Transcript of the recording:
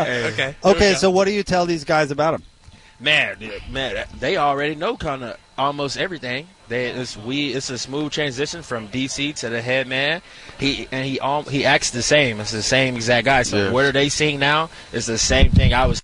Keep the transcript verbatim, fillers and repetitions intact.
okay. Okay, so what do you tell these guys about him? Man, man, they already know kind of almost everything. They, it's we. It's a smooth transition from D C to the head man. He and he um, he acts the same. It's the same exact guy. So Yeah. what are they seeing now? It's the same thing I was